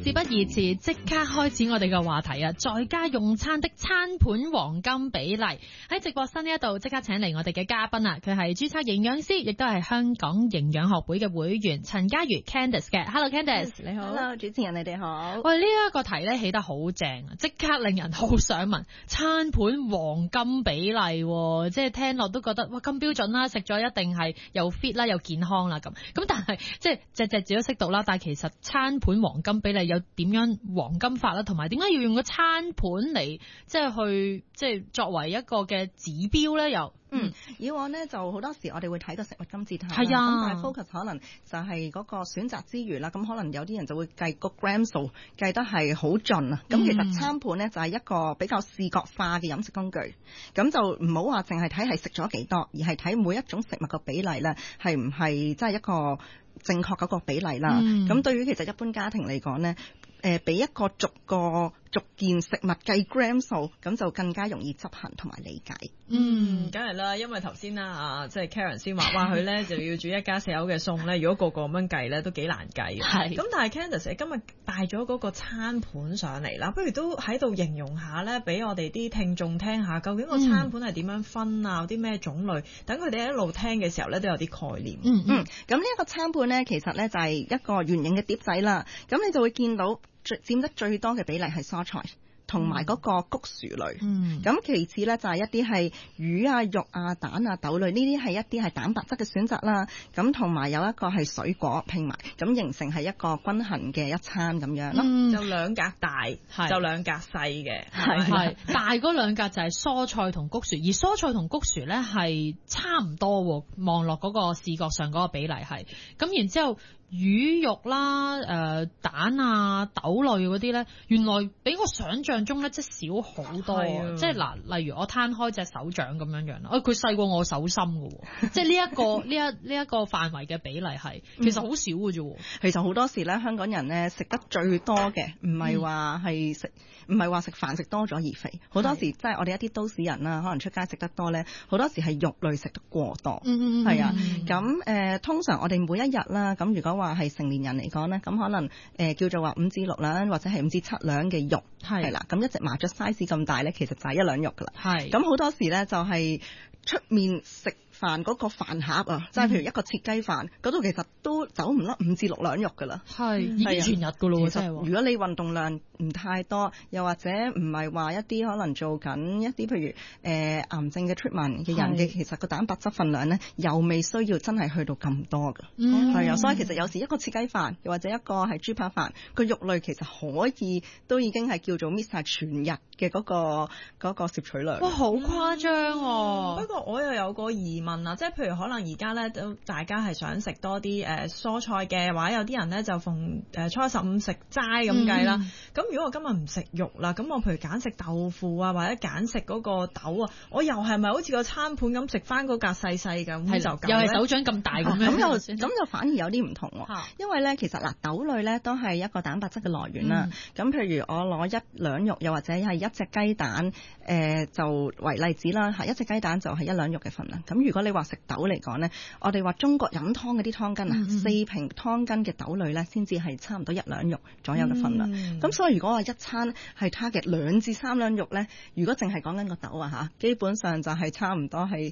事不宜遲，即刻開始我哋嘅話題啊！在家用餐的餐盤黃金比例，喺直播室呢一度即刻請嚟我哋嘅嘉賓啊！佢係註冊營養師，亦都係香港營養學會嘅會員陳嘉瑜 Candice 嘅。Hello Candice， 你好。 Hello 主持人，你哋好。 喂，呢一個題咧起得好正啊！即刻令人好想問，餐盤黃金比例，即係聽落都覺得哇咁標準啦，食咗一定係又 fit 啦，又健康啦咁。咁但係即係隻字都識讀啦，但係其實餐盤黃金比例有點樣黃金法啦，同埋點解要用個餐盤嚟即係去即係作為一個嘅指標咧？又以往咧就好多時我哋會睇個食物金字塔， 係啊， 咁但係 focus 可能就係嗰個選擇之餘啦，咁可能有啲人就會計個 gram 數計得係好盡啊。咁其實餐盤咧就係一個比較視覺化嘅飲食工具，咁就唔好話淨係睇係食咗幾多，而係睇每一種食物個比例咧係唔係即係一個正確嗰個比例啦。咁對於其實一般家庭嚟講咧，俾一個逐件食物計 gram 數，咁就更加容易執行同埋理解。 梗係啦，因為頭先啦即係 Karen 先話佢咧就要煮一家四口嘅餸咧，如果個咁樣計咧都幾難計。係。咁但係 Candice 今日帶咗嗰個餐盤上嚟啦，不如都喺度形容下咧，俾我哋啲聽眾聽下，究竟個餐盤係點樣分啊？有啲咩種類？等佢哋一路聽嘅時候咧都有啲概念。 咁呢一個餐盤咧，其實咧就係一個圓形嘅碟仔啦。咁你就會見到佔得最多嘅比例係蔬菜同埋嗰個谷薯類，咁其次咧就係一啲係魚啊、肉啊、蛋啊、豆類，呢啲係一啲係蛋白質嘅選擇啦。咁同埋有一個係水果拼埋，咁形成係一個均衡嘅一餐咁樣咯。 就兩格大，就兩格細嘅， 係大嗰兩格就係蔬菜同谷薯，而蔬菜同谷薯咧係差唔多喎，望落嗰個視覺上嗰個比例係。咁然之後魚肉啦、蛋啊、豆類嗰啲咧，原來比我想象中咧即係少好多啊！即係嗱，例如我攤開隻手掌咁樣樣啦，佢細過我手心嘅喎，即係呢一個範圍嘅比例係其實好少嘅啫。 其實好多時咧，香港人咧食得最多嘅唔係話食飯食多咗而肥，好多時即係我哋一啲都市人啦，可能出街食得多咧，好多時係肉類食得過多。係啊，咁通常我哋每一日啦，咁如果話係成年人嚟講咧，咁可能叫做話5至6兩或者係5至7兩嘅肉係啦，咁一隻麻雀 size 咁大咧，其實就係1兩肉噶啦。係咁好多時咧就係出面食飯嗰個飯盒啊，即係譬如一個切雞飯嗰度，其實都走唔甩5至6兩肉噶啦。係已經全日噶咯，真係。 如果你運動量唔太多，又或者唔係話一啲可能做緊一啲譬如癌症嘅 treatment 嘅人嘅，其實個蛋白質分量咧又未需要真係去到咁多噶。係啊，所以其實有時一個切雞飯，又或者一個係豬扒飯，個肉類其實可以都已經係叫做 miss 晒全日嘅嗰個攝取量。 哇，好誇張喎！ 不過我又有個疑問啊，即係譬如可能而家咧都大家係想食多啲蔬菜嘅，或者有啲人咧就逢初一十五食齋咁計啦。咁如果我今日唔食肉啦，咁我譬如揀食豆腐啊，或者揀食嗰個豆啊，我又係咪好似個餐盤咁食翻嗰格細細咁就夠？ 又係手掌咁大咁樣？ 咁就反而有啲唔同喎。因為咧其實豆類咧都係一個蛋白質嘅來源啦。咁譬如我攞1兩肉，又或者係一隻雞蛋，就為例子啦。一隻雞蛋就係1兩肉嘅份量。咁如果你話食豆嚟講咧，我哋話中國飲湯嗰啲湯羹啊，4瓶湯羹嘅豆類咧，先至係差唔多1兩肉左右嘅份量。咁所以如果話一餐係 target 2至3兩肉咧，如果淨係講緊個豆啊基本上就係差唔多係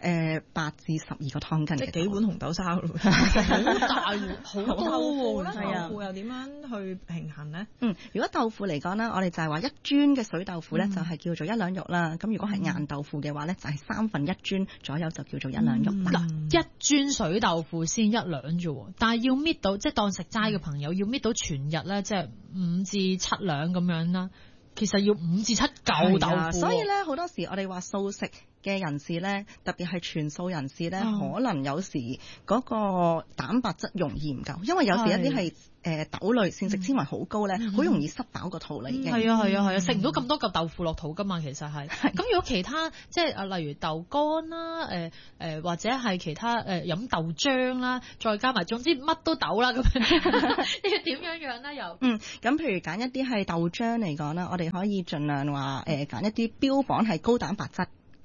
8至12個湯羹嘅。 即係幾碗紅豆沙咯， 好大喎，好多喎。 豆腐又點樣去平衡咧？ 如果豆腐嚟講咧，我哋就係話1磚嘅水豆腐咧，就係叫做1兩肉啦。咁如果係硬豆腐嘅話咧，就係1/3磚左右就叫做1兩肉啦。 1磚水豆腐先1兩啫喎，但係要搣到即係當食齋嘅朋友要搣到全日咧，即係5至7兩咁樣啦。其實要5至7嚿豆腐。 所以咧好多時我哋話素食嘅人士咧，特別係全素人士咧，可能有時嗰個蛋白質容易唔夠，因為有時一啲係豆類膳食纖維好高咧，好容易塞飽個肚啦已經。 係啊，食唔到咁多嚿豆腐落肚噶嘛，其實係。咁如果其他即係例如豆乾啦，或者係其他飲豆漿啦，再加埋總之乜都豆啦咁樣，點樣咧又？ 咁譬如揀一啲係豆漿嚟講啦，我哋可以盡量話揀一啲標榜係高蛋白質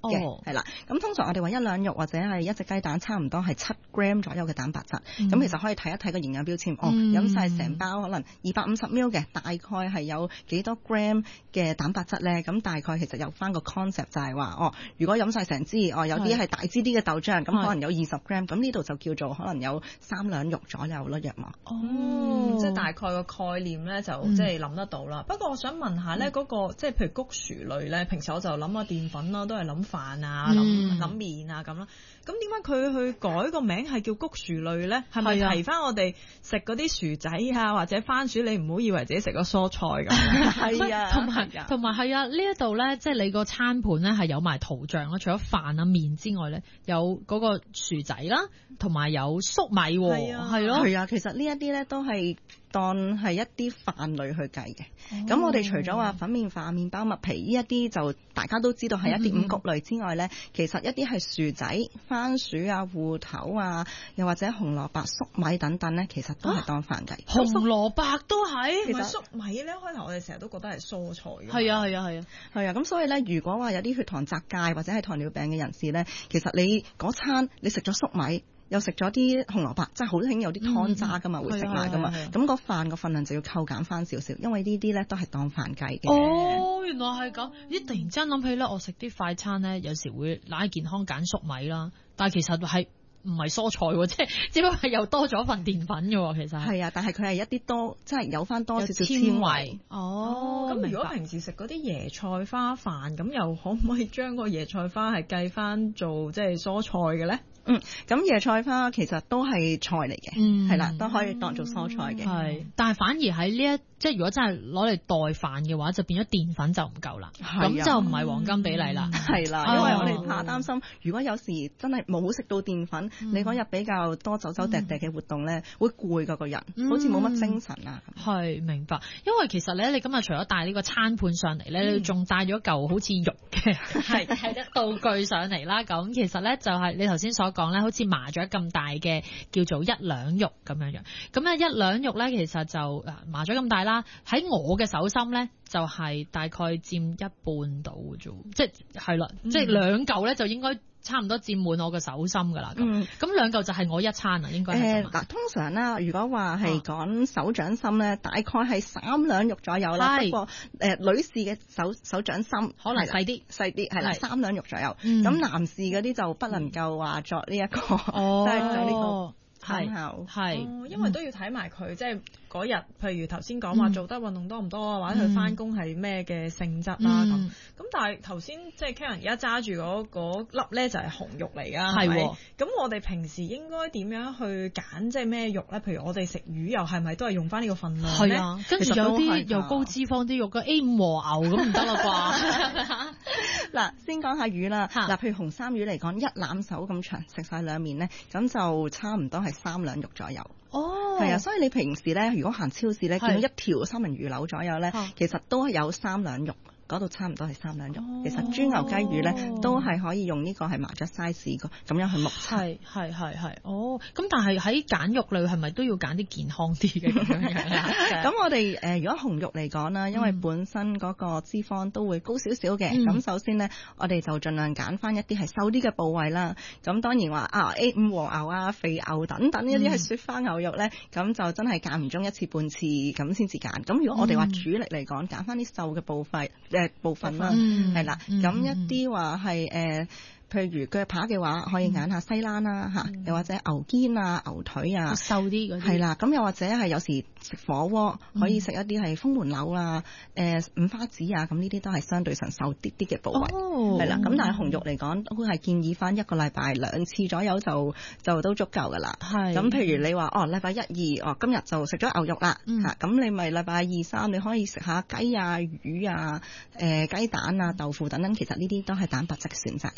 嘅，係啦。咁通常我哋話一兩肉或者係一隻雞蛋差唔多係7 gram 左右嘅蛋白質，咁其實可以睇一睇個營養標籤，飲晒成包可能250 ml 嘅，大概係有幾多 gram 嘅蛋白質咧？咁大概其實有翻個 concept 就係話，如果飲晒成支，有啲係大支啲嘅豆漿，咁可能有20 gram，咁呢度就叫做可能有3兩肉左右咯，約莫。 即係大概個概念咧就即係諗得到啦。不過我想問下咧，嗰個即係譬如谷薯類咧，平時我就諗下澱粉啦，都係諗飯啊、諗麵啊咁啦。咁點解佢去改個名係叫谷薯類咧？係咪提翻我哋食嗰啲薯仔啊，或者番薯？你唔好以為自己食個蔬菜咁。 係啊， 同埋係啊，呢一度咧，即係你個餐盤咧係有埋圖像咯，除咗飯啊麵之外咧，有嗰個薯仔啦，同埋有粟米喎，係咯， 係啊，其實呢一啲咧都係當係一啲飯類去計嘅。咁我哋除咗話粉麵飯、麵包、麥皮呢一啲就大家都知道係一啲五穀類之外咧，其實一啲係薯仔、番薯啊、芋頭啊，又或者紅蘿蔔、粟米等等咧，其實都係當飯計。 紅蘿蔔都係， 其實粟米咧開頭我哋成日都覺得係蔬菜嘅。 係啊。 咁所以咧，如果話有啲血糖窄界或者係糖尿病嘅人士咧，其實你嗰餐你食咗粟米，又食咗啲紅蘿蔔，即係好興有啲湯渣噶嘛，會食埋噶嘛。咁個飯個份量就要扣減翻少少，因為呢啲咧都係當飯計嘅。 哦，原來係咁。咦，突然之間諗起咧，我食啲快餐咧，有時會懶健康揀粟米啦，但係其實係唔係蔬菜喎，即係只不過係又多咗份澱粉嘅喎，其實係啊，但係佢係一啲多，即係有翻多少少纖維。 咁如果平時食嗰啲椰菜花飯，咁又可唔可以將個椰菜花係計翻做即係蔬菜嘅咧？ 咁椰菜花其實都係菜嚟嘅，係啦，都可以當做蔬菜嘅。 係，但係反而喺呢即係如果真係攞嚟代飯嘅話，就變咗澱粉就唔夠啦，咁就唔係黃金比例啦。 係啦，因為我哋怕擔心，如果有時真係冇食到澱粉，你嗰日比較多走走趯趯嘅活動咧，會攰㗎個人，好似冇乜精神啊。 係，明白。因為其實咧，你今日除咗帶呢個餐盤上嚟咧，你仲帶咗嚿好似肉嘅係道具上嚟啦。咁其實咧就係你頭先所講咧，好似麻雀咁大嘅叫做一兩肉咁樣樣。咁咧一兩肉咧，其實就麻雀咁大啦。喺我嘅手心咧，就係大概佔一半到嘅啫，即係啦，即係兩嚿咧就應該差唔多佔滿我嘅手心噶啦。咁兩嚿就係我一餐啊，應該係咁。 通常啦，如果話係講手掌心咧，大概係3兩肉左右啦。不過女士嘅手掌心可能細啲， 係啦，3兩肉左右。咁男士嗰啲就不能夠話作呢一個，即係做呢個。 係， 因為都要睇埋佢，即係嗰日，譬如頭先講話做得運動多唔多啊，或者佢翻工係咩嘅性質啦咁。咁但係頭先即係 Karen 而家揸住嗰粒咧就係紅肉嚟㗎，係咪？咁我哋平時應該點樣去揀即係咩肉咧？譬如我哋食魚又係咪都係用翻呢個份量咧？ 係啊，跟住有啲又高脂肪啲肉嘅 A5 和牛咁唔得啦啩？ 嗱，先講下魚啦。嗱，譬如紅衫魚嚟講，一攬手咁長，食晒兩面咧，咁就差唔多係3兩肉左右。係啊，所以你平時咧，如果行超市咧，見到一條三文魚柳左右咧，其實都係有3兩肉。嗰度差唔多係3兩肉，其實豬牛雞魚咧都係可以用呢個係麻雀 size 咁樣去目測。 係。咁但係喺揀肉類係咪都要揀啲健康啲嘅咁樣？ 咁我哋如果紅肉嚟講啦，因為本身嗰個脂肪都會高少少嘅。咁首先咧，我哋就盡量揀翻一啲係瘦啲嘅部位啦。咁當然話A5 和牛啊、肥牛等等一啲係雪花牛肉咧，咁就真係間唔中一次半次咁先至揀。咁如果我哋話主力嚟講，揀翻啲瘦嘅部分啦，係啦，咁一啲話係譬如腳扒嘅話，可以揀下西冷啦嚇，又或者牛肩啊、牛腿啊， 瘦啲嗰啲。係啦，咁又或者係有時食火鍋，可以食一啲係風門柳啊、五花子啊，咁呢啲都係相對上瘦啲嘅部位。係啦，咁但係紅肉嚟講，都係建議翻1個禮拜2次左右就都足夠噶啦。係。咁譬如你話禮拜1、2，今日就食咗牛肉啦嚇，咁你咪禮拜2、3你可以食下雞啊、魚啊、雞蛋啊、豆腐等等，其實呢啲都係蛋白質嘅選擇嚟嘅。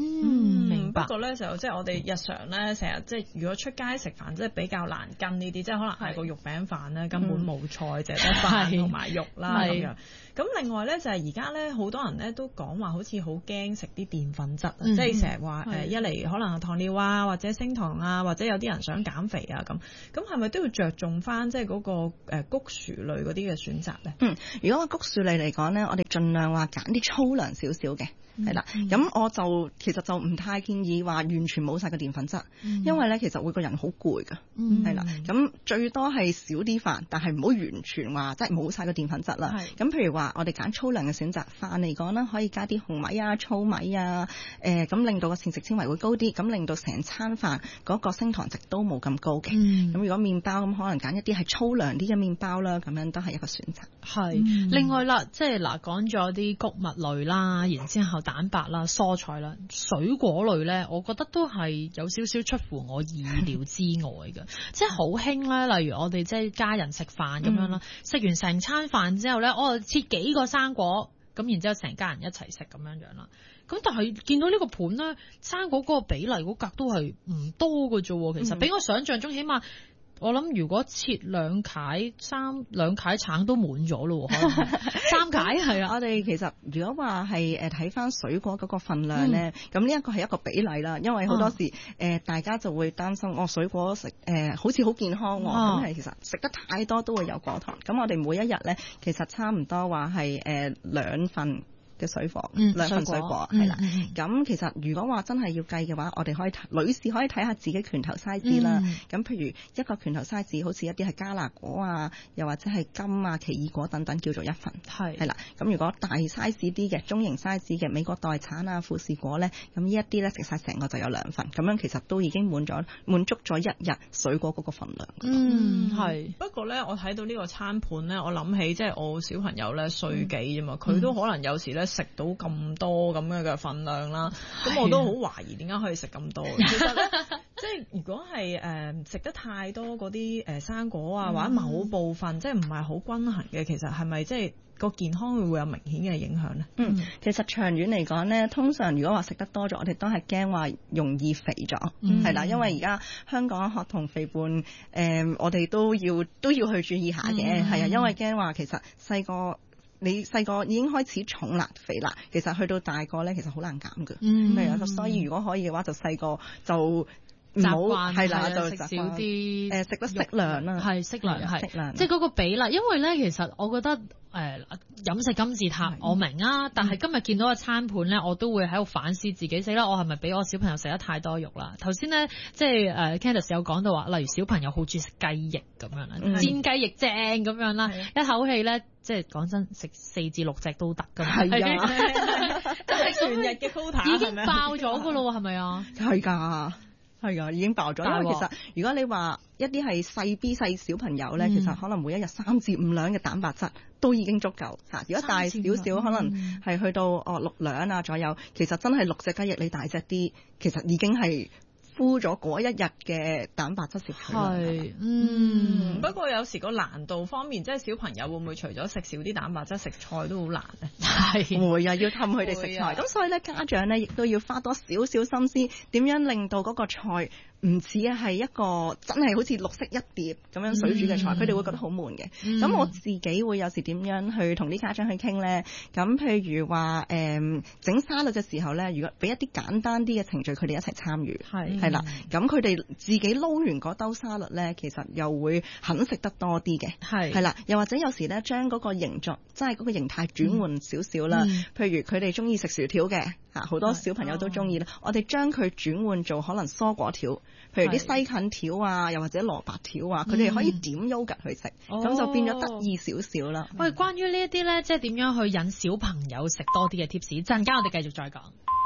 明白。 不過咧就即係我哋日常咧成日即係如果出街食飯，即係比較難跟呢啲，即係可能係個肉餅飯咧根本冇菜，淨係得飯同埋肉啦咁樣。咁另外咧就係而家咧好多人咧都講話好似好驚食啲澱粉質，即係成日話一嚟可能糖尿啊，或者升糖啊，或者有啲人想減肥啊咁係咪都要着重翻即係嗰個穀薯類嗰啲嘅選擇咧？ 如果個穀薯類嚟講咧，我哋盡量話揀啲粗糧少少嘅。係啦，咁我其實就唔太建議話完全冇晒個澱粉質，因為咧其實會個人好攰㗎，係啦，咁最多係少啲飯，但係唔好完全話即係冇晒個澱粉質啦。咁譬如話我哋揀粗糧嘅選擇，飯嚟講啦，可以加啲紅米啊、糙米啊，咁令到個膳食纖維會高啲，咁令到成餐飯嗰個升糖值都冇咁高嘅。咁如果麵包咁，可能揀一啲係粗糧啲嘅麵包啦，咁樣都係一個選擇。 係，另外啦，即係嗱講咗啲穀物類啦，然之後蛋白啦、蔬菜啦、水果類咧，我覺得都係有少少出乎我意料之外嘅，即係好興咧。例如我哋即係家人食飯咁樣啦，食完成餐飯之後咧，我就切幾個生果，咁然之後成家人一齊食咁樣樣啦。咁但係見到呢個盤咧，生果嗰個比例嗰格都係唔多嘅啫，其實比我想象中起碼。我諗如果切兩塊橙都滿咗咯，可能3塊係啊。 我哋其實如果話係睇翻水果嗰個份量咧，咁呢一個係一個比例啦，因為好多時大家就會擔心水果食好似好健康喎，咁係其實食得太多都會有果糖。咁我哋每一日咧其實差唔多話係2份嘅水果，2份水果係啦。咁其實如果話真係要計嘅話，我哋女士可以睇下自己拳頭 size 啦。咁譬如一個拳頭 size，好似一啲係加拿果啊，又或者係金啊、奇異果等等，叫做1份。係啦。咁如果大 size 啲嘅、中型 size 嘅美國代橙啊、富士果咧，咁呢一啲咧食晒成個就有2份。咁樣其實都已經滿足咗一日水果嗰個份量。 係。不過咧，我睇到呢個餐盤咧，我諗起即係我小朋友咧歲幾啫嘛，佢都可能有時咧。食到咁多咁樣嘅份量啦，咁我都好懷疑點解可以食咁多。其實咧，即係如果係食得太多嗰啲生果啊，或者某部分即係唔係好均衡嘅，其實係咪即係個健康會有明顯嘅影響咧？ 其實長遠嚟講咧，通常如果話食得多咗，我哋都係驚話容易肥咗，係啦，因為而家香港學童肥胖，我哋都要去注意下嘅，係啊，因為驚話其實你細個已經開始重啦、肥啦，其實去到大個咧，其實好難減嘅。係啊，所以如果可以嘅話，就細個就唔好係啦，就食少啲，食得適量啦， 係適量，即係嗰個比例。因為咧，其實我覺得飲食金字塔我明啊，但係今日見到個餐盤咧，我都會喺度反思自己死啦，我係咪俾我小朋友食得太多肉啦？頭先咧，即係Candice 有講到話，例如小朋友好中意食雞翼咁樣啦，煎雞翼正咁樣啦，一口氣咧。即係講真，食4至6隻都得㗎嘛。係啊， 食全日嘅 quota 已經爆咗㗎咯喎，係咪啊？ 係㗎，已經爆咗。因為其實如果你話一啲係細 B 細小朋友咧，其實可能每一日3至5兩嘅蛋白質都已經足夠。如果大少少，可能係去到6兩啊左右，其實真係6隻雞翼你大隻啲，其實已經係。敷咗嗰一日嘅蛋白質攝取量。 不過有時個難度方面，即係小朋友會唔會除咗食少啲蛋白質，食菜都好難咧？ 係會啊，要氹佢哋食菜。咁所以咧，家長咧亦都要花多少少心思，點樣令到嗰個菜唔似係一個真係好似綠色一碟咁樣水煮嘅菜，佢哋會覺得好悶嘅。咁我自己會有時點樣去同啲家長去傾咧？咁譬如話整沙律嘅時候咧，如果俾一啲簡單啲嘅程序，佢哋一齊參與。係啦，咁佢哋自己撈完嗰兜沙律咧，其實又會肯食得多啲嘅。係啦，又或者有時咧，將嗰個形狀，即係嗰個形態轉換少少啦。譬如佢哋中意食薯條嘅，好多小朋友都中意啦。我哋將佢轉換做可能蔬果條，譬如啲西芹條啊，又或者蘿蔔條啊，佢哋可以點 yogurt 去食，咁就變咗得意少少啦。 喂，關於呢一啲咧，即係點樣去引小朋友食多啲嘅 tips，陣間我哋繼續再講。